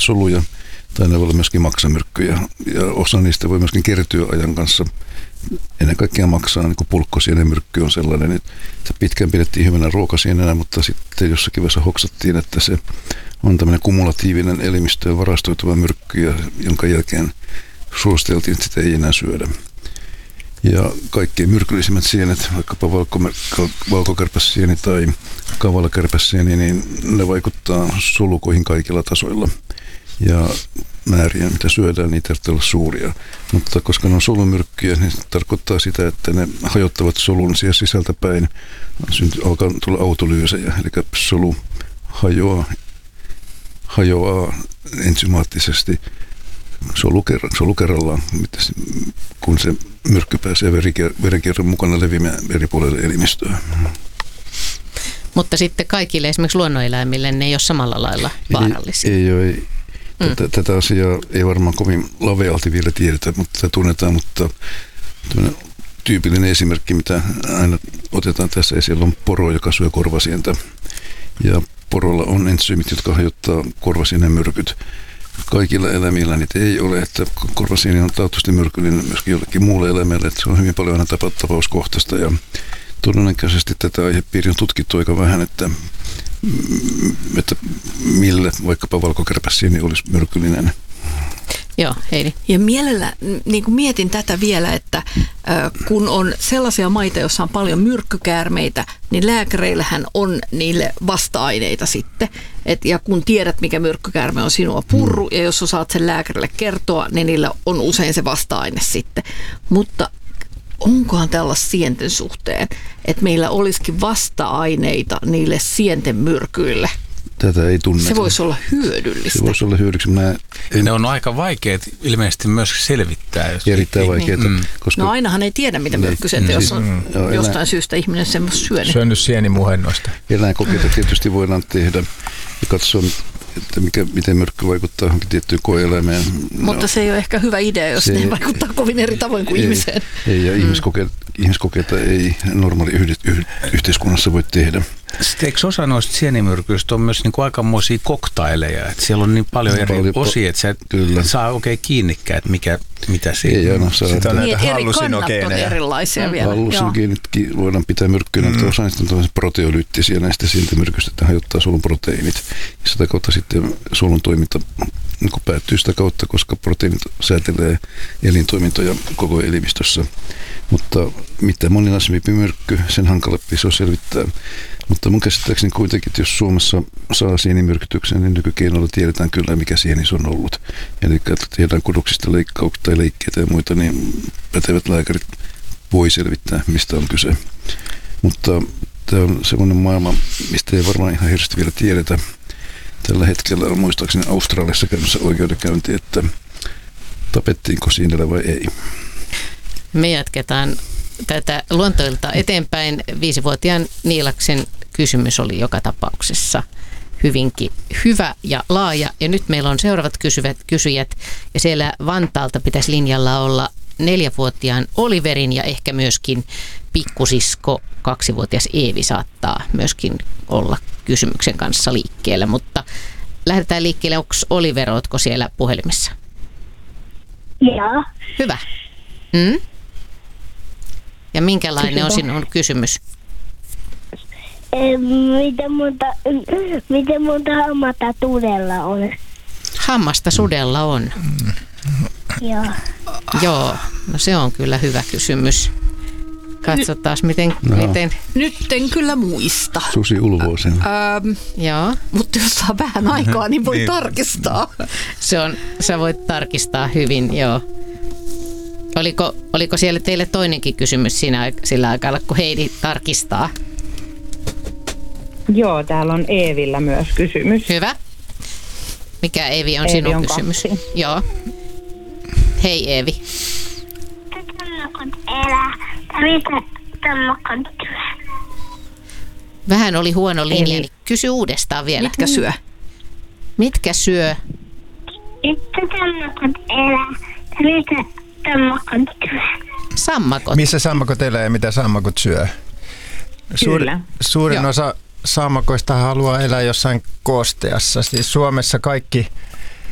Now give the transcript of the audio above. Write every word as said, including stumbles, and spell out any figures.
soluja, tai ne voi olla myöskin maksamyrkkyjä. Ja osa niistä voi myöskin kertyä ajan kanssa. Ennen kaikkea maksaa, niin kuin pulkkosienemyrkky on sellainen, että se pitkään pidettiin hyvänä ruokasienenä, mutta sitten jossakin vaiheessa hoksattiin, että se on tämmöinen kumulatiivinen elimistöön varastoituva myrkky, jonka jälkeen suositeltiin, että sitä ei enää syödä. Ja kaikkein myrkyllisimmät sienet, vaikkapa valkokärpäsieni tai kavalakärpäsieni, niin ne vaikuttaa solukoihin kaikilla tasoilla. Ja määriä, mitä syödään, niitä tarvitsee olla suuria. Mutta koska ne on solumyrkkyjä, niin se tarkoittaa sitä, että ne hajottavat solun siellä sisältäpäin. Syntyy, alkaa tulla autolyysejä, eli solu hajoaa, hajoaa ensymaattisesti solu, solu kerrallaan, kun se myrkky pääsee verenkierron mukana leviämään eri puolille elimistöä. Mutta sitten kaikille esimerkiksi luonnoneläimille ne ei ole samalla lailla vaarallisia. Ei, ei ole. Ei. Tätä, mm. tätä asiaa ei varmaan kovin lavealti vielä tiedetä, mutta tätä tunnetaan, mutta tyypillinen esimerkki, mitä aina otetaan tässä esille, on poro, joka syö korvasientä. Ja porolla on entsyymit, jotka hajottaa korvasienen myrkyt. Kaikilla eläimillä niitä ei ole, että korvasieni on taatusti myrkyllinen myöskin jollekin muulle eläimelle, että se on hyvin paljon aina tapauskohtaista ja todennäköisesti tätä aihepiiriä on tutkittu aika vähän, että, että millä vaikkapa valkokärpäsieni olisi myrkyllinen. Joo, Heidi. Ja mielellä niin kuin mietin tätä vielä, että äh, kun on sellaisia maita, joissa on paljon myrkkykäärmeitä, niin lääkäreillähän on niille vasta-aineita sitten. Et, ja kun tiedät, mikä myrkkykäärme on sinua purru, ja jos osaat sen lääkärille kertoa, niin niillä on usein se vasta-aine sitten. Mutta onkohan tällaista sienten suhteen, että meillä olisikin vasta-aineita niille sienten myrkyille? Tätä ei tunneta. Se voisi olla hyödyllistä. Se voisi olla hyödyksi. Mä en... Ne on aika vaikeat ilmeisesti myös selvittää. Jos erittäin vaikeita. Niin. Koska... No ainahan ei tiedä, mitä myrkkyset, mm. jos on mm. jostain elä... syystä ihminen semmoista syönyt. Syönyt sienimuhennoista. Eläinkokeita tietysti voidaan tehdä ja katsoa, että mikä, miten myrkky vaikuttaa johonkin tiettyyn koe-eläimeen. Mutta no, se ei ole ehkä hyvä idea, jos se ne vaikuttaa kovin eri tavoin kuin ei, ihmiseen. Ei, ja mm. ihmiskokeita, ihmiskokeita ei normaali yhdy, yhdy, yhteiskunnassa voi tehdä. Sitten eikö osa noista sienimyrkyistä on myös niin kuin aikamoisia koktaileja, että siellä on niin paljon eri paljon, osia, että sä kyllä. saa oikein kiinnikään, että mikä, mitä siinä ei aina saa. Sitten on näitä niin, hallusinogeneja. Eri erilaisia mm. vielä. Hallusinogeenitkin voidaan pitää myrkkynä, mm. mutta osa niistä on tämmöisiä proteolyyttisiä näistä sientimyrkyistä, että hajottaa solun proteiinit. Ja sitä kautta sitten solun toiminta niin päättyy sitä kautta, koska proteiinit säätelee elintoimintoja koko elimistössä. Mutta mitä moninaisempi myrkky, sen hankalampi se on selvittää. Mutta mun käsittääkseni kuitenkin, että jos Suomessa saa sienimyrkytyksen, niin nykykeinoilla tiedetään kyllä, mikä sieni se on ollut. Eli että tehdään kudoksista leikkauksia tai leikkeitä ja muita, niin pätevät lääkärit voi selvittää, mistä on kyse. Mutta tämä on semmoinen maailma, mistä ei varmaan ihan hirveästi vielä tiedetä. Tällä hetkellä on muistaakseni Australiassa käymässä oikeudenkäynti, että tapettiinko sienellä vai ei. Me jatketaan tätä luontoilta eteenpäin. Viisivuotiaan Niilaksen kysymys oli joka tapauksessa hyvinkin hyvä ja laaja. Ja nyt meillä on seuraavat kysyvät, kysyjät. Ja siellä Vantaalta pitäisi linjalla olla neljävuotiaan Oliverin ja ehkä myöskin pikkusisko kaksivuotias Eevi saattaa myöskin olla kysymyksen kanssa liikkeellä. Mutta lähdetään liikkeelle. Onko Oliver, ootko siellä puhelimessa? Joo. Hyvä. Mm? Ja minkälainen on sinun kysymys? Miten monta, miten monta hammasta sudella on? Hammasta sudella on? Joo. Joo, no se on kyllä hyvä kysymys. Katsotaan, miten... No. miten... Nyt en kyllä muista. Susi ulvoo sen. Ähm, Joo. Mutta jos saa vähän aikaa, niin voi tarkistaa. Se on, sä voit tarkistaa hyvin, joo. Oliko, oliko siellä teille toinenkin kysymys siinä, sillä aikaa, kun Heidi tarkistaa? Joo, täällä on Eevillä myös kysymys. Hyvä. Mikä Eevi on Eevi sinun on kysymys? kaksi. Joo. Hei Eevi. Vähän oli huono linja, niin kysy uudestaan vielä. Mitkä syö? Mitkä syö? Mitkä sammakot elää? Mitä sammakot syö? Sammakot. Missä sammakot elää ja mitä sammakot syö? Suuri, suurin Joo. osa sammakoista haluaa elää jossain kosteassa. Siis Suomessa kaikki